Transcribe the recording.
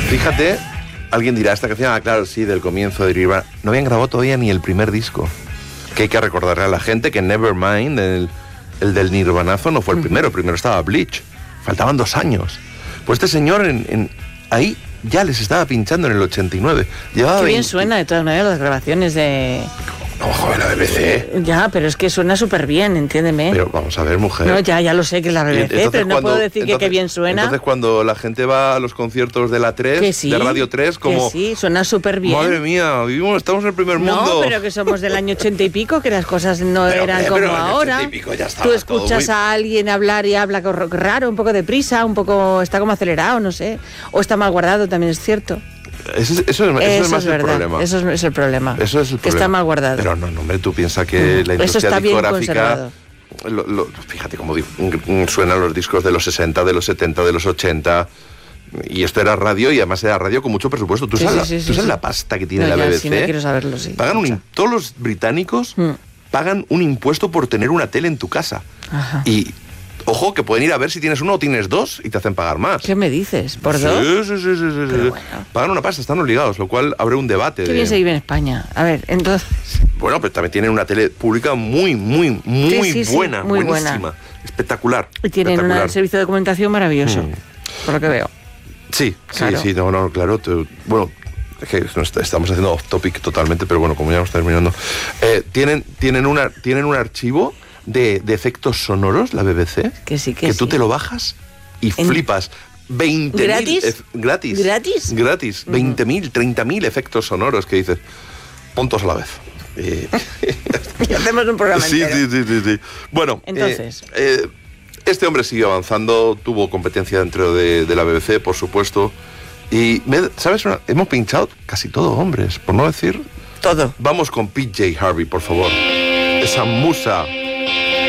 Fíjate, alguien dirá, esta canción, claro, sí, del comienzo de Nirvana. No habían grabado todavía ni el primer disco. Que hay que recordarle a la gente que Nevermind, el del Nirvanazo, no fue el primero estaba Bleach. Faltaban 2 años. Pues este señor ahí ya les estaba pinchando en el 89. Llevaba Qué bien suena de todas maneras las grabaciones de... Ojo, de la BBC. Ya, pero es que suena súper bien, entiéndeme. Pero vamos a ver, mujer. No, ya lo sé que es la BBC, pero no puedo decir que qué bien suena. Entonces cuando la gente va a los conciertos de la 3, sí, de Radio 3, como... Que sí, suena súper bien. Madre mía, estamos en el primer mundo. No, pero que somos del año 80 y pico, que las cosas no eran como ahora. En el 80 y pico ya Tú escuchas a alguien hablar y habla raro, un poco deprisa, está como acelerado, no sé. O está mal guardado, también es cierto. Eso es más el problema. Eso es el problema. Eso es el problema. Que está mal guardado. Pero no, hombre, tú piensas que la industria discográfica... Fíjate cómo suenan los discos de los 60, de los 70, de los 80... Y esto era radio, y además era radio con mucho presupuesto. ¿Tú sabes la pasta que tiene la BBC? Sí, no quiero saberlo, sí. Todos los británicos pagan un impuesto por tener una tele en tu casa. Ajá. Y... Ojo, que pueden ir a ver si tienes 1 o tienes 2 y te hacen pagar más. ¿Qué me dices? ¿Por 2? Sí. Bueno. Pagan una pasta, están obligados, lo cual abre un debate. Qué bien se vive en España. A ver, entonces... Bueno, pero también tienen una tele pública muy buena, muy buenísima, buena. Espectacular. Y tienen un servicio de documentación maravilloso, por lo que veo. Sí, claro. Claro. Bueno, es que estamos haciendo off topic totalmente, pero bueno, como ya estamos terminando. Tienen un archivo de efectos sonoros, la BBC, que tú te lo bajas y flipas. 20.000 ¿Gratis? 20.000, 30.000 efectos sonoros que dices, puntos a la vez. Y hacemos un programa entero. Sí. Bueno, entonces... este hombre siguió avanzando, tuvo competencia dentro de la BBC, por supuesto. Y, ¿sabes? Hemos pinchado casi todo hombres, por no decir... Todo. Vamos con PJ Harvey, por favor. Esa musa